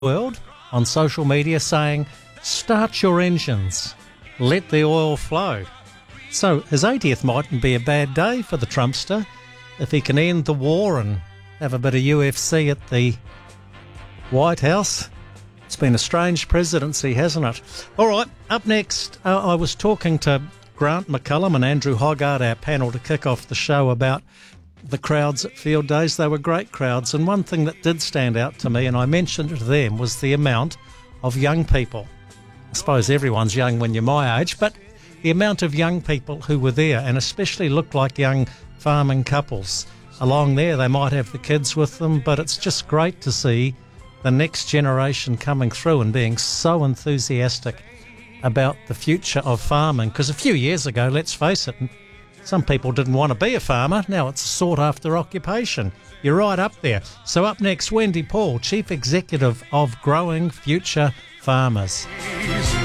world on social media saying, start your engines, let the oil flow. So his 80th mightn't be a bad day for the Trumpster if he can end the war and have a bit of UFC at the White House. It's been a strange presidency, hasn't it? All right, up next, I was talking to Grant McCullum and Andrew Hoggard, our panel, to kick off the show about the crowds at Field Days. They were great crowds, and one thing that did stand out to me, and I mentioned it to them, was the amount of young people. I suppose everyone's young when you're my age, but the amount of young people who were there, and especially looked like young farming couples. Along there, they might have the kids with them, but it's just great to see the next generation coming through and being so enthusiastic about the future of farming. Because a few years ago, let's face it, some people didn't want to be a farmer. Now it's a sought-after occupation. You're right up there. So up next, Wendy Paul, Chief Executive of Growing Future Farmers.